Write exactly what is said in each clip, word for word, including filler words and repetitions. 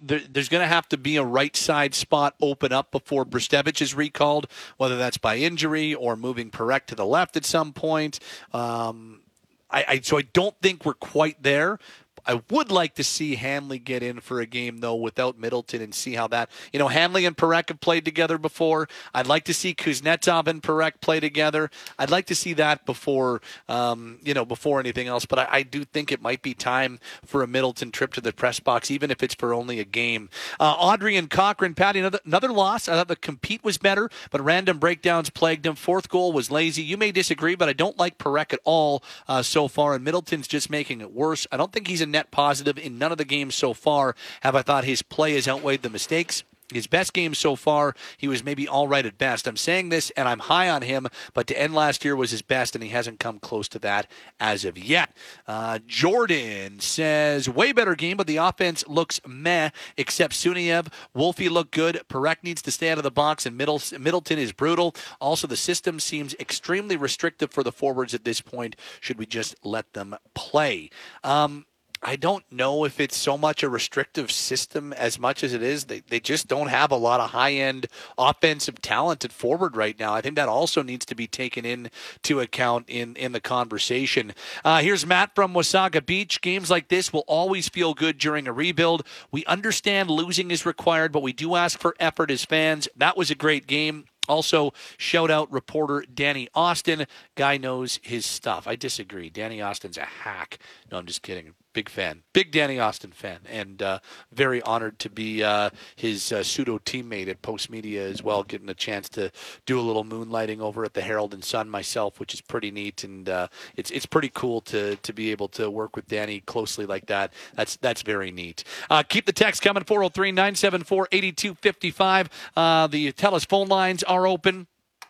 there, there's going to have to be a right side spot open up before Brstevich is recalled, whether that's by injury or moving Parekh to the left at some point. Um, I, I so I don't think we're quite there. I would like to see Hanley get in for a game, though, without Middleton and see how that, you know, Hanley and Parekh have played together before. I'd like to see Kuznetsov and Parekh play together. I'd like to see that before, um, you know, before anything else. But I, I do think it might be time for a Middleton trip to the press box, even if it's for only a game. Uh, Audrey and Cochrane, Patty, another, another loss. I thought the compete was better, but random breakdowns plagued him. Fourth goal was lazy. You may disagree, but I don't like Parekh at all uh, so far, and Middleton's just making it worse. I don't think he's a net positive in none of the games so far. Have I thought his play has outweighed the mistakes? His best game so far, he was maybe all right at best. I'm saying this, and I'm high on him, but to end last year was his best, and he hasn't come close to that as of yet. Uh, Jordan says, way better game, but the offense looks meh, except Suniev. Wolfie looked good. Parekh needs to stay out of the box, and Middleton is brutal. Also, the system seems extremely restrictive for the forwards at this point. Should we just let them play? Um, I don't know if it's so much a restrictive system as much as it is. They they just don't have a lot of high-end offensive talent at forward right now. I think that also needs to be taken into account in, in the conversation. Uh, here's Matt from Wasaga Beach. Games like this will always feel good during a rebuild. We understand losing is required, but we do ask for effort as fans. That was a great game. Also, shout out reporter Danny Austin. Guy knows his stuff. I disagree. Danny Austin's a hack. No, I'm just kidding. Big fan. Big Danny Austin fan. And uh, very honored to be uh, his uh, pseudo teammate at Post Media as well, getting a chance to do a little moonlighting over at the Herald and Sun myself, which is pretty neat. And uh, it's it's pretty cool to to be able to work with Danny closely like that. That's that's very neat. Uh, keep the text coming, four oh three, nine seven four, eight two five five. Uh, the TELUS phone lines are open.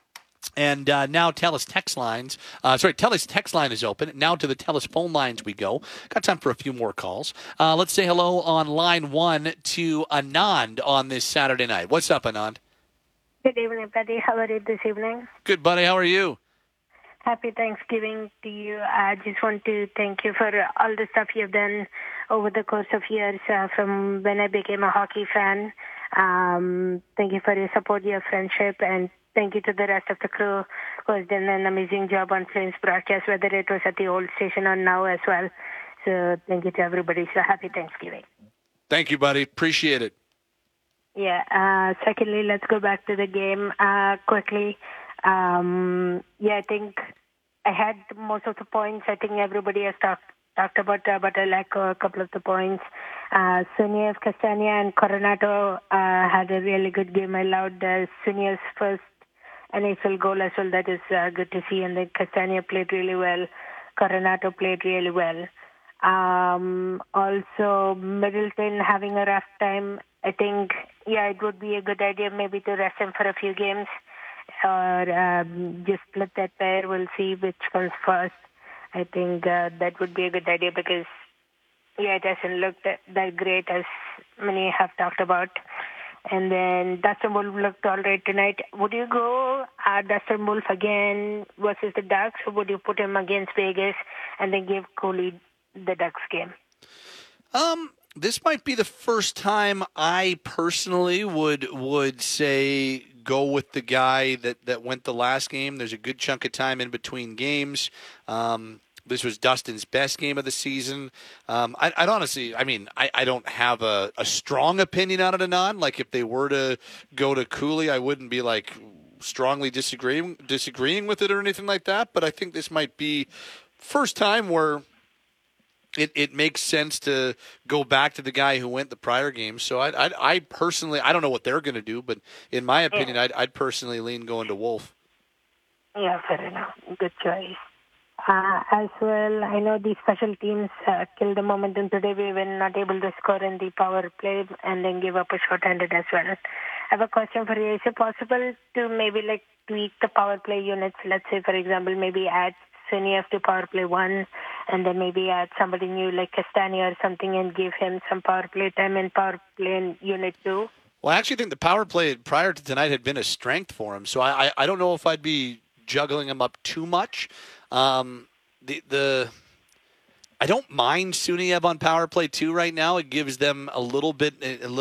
And uh, now TELUS text lines, uh, sorry, TELUS text line is open. Now to the TELUS phone lines we go. Got time for a few more calls. Uh, let's say hello on line one to Anand on this Saturday night. What's up, Anand? Good evening, Patty. How are you this evening? Good, buddy. How are you? Happy Thanksgiving to you. I just want to thank you for all the stuff you've done over the course of years uh, from when I became a hockey fan. Um, thank you for your support, your friendship, and thank you to the rest of the crew who has done an amazing job on Flames broadcast, whether it was at the old station or now as well. So thank you to everybody. So happy Thanksgiving. Thank you, buddy. Appreciate it. Yeah. Uh, secondly, let's go back to the game uh, quickly. Um, yeah, I think I had most of the points. I think everybody has talked talked about, uh, but I like a couple of the points. Uh, Suniev, Castagna, and Coronato uh, had a really good game. I loved uh, Suniev's first N H L goal as well. That is uh, good to see. And then Castagna played really well. Coronato played really well. Um, also, Middleton having a rough time. I think, yeah, it would be a good idea maybe to rest him for a few games or um, just split that pair. We'll see which comes first. I think uh, that would be a good idea because, yeah, it hasn't looked that, that great as many have talked about. And then Dustin Wolf looked all right tonight. Would you go uh, Dustin Wolf again versus the Ducks, or would you put him against Vegas and then give Cooley the Ducks game? Um, this might be the first time I personally would would say go with the guy that, that went the last game. There's a good chunk of time in between games. Um, this was Dustin's best game of the season. Um, I, I'd honestly, I mean, I, I don't have a, a strong opinion on it or not. Like if they were to go to Cooley, I wouldn't be like strongly disagreeing disagreeing with it or anything like that. But I think this might be first time where It it makes sense to go back to the guy who went the prior game. So I I, I personally I don't know what they're going to do, but in my opinion, yeah. I'd I'd personally lean going to Wolf. Yeah, fair enough. Good choice. Uh, as well, I know the special teams uh, killed the momentum today. We were not able to score in the power play and then give up a short-handed as well. I have a question for you. Is it possible to maybe like tweak the power play units? Let's say, for example, maybe add Suniev to power play one, and then maybe add somebody new like Castagna or something and give him some power play time in power play in unit two? Well, I actually think the power play prior to tonight had been a strength for him, so I I, I don't know if I'd be juggling him up too much. Um, the the I don't mind Suniev on power play two right now. It gives them a little bit a little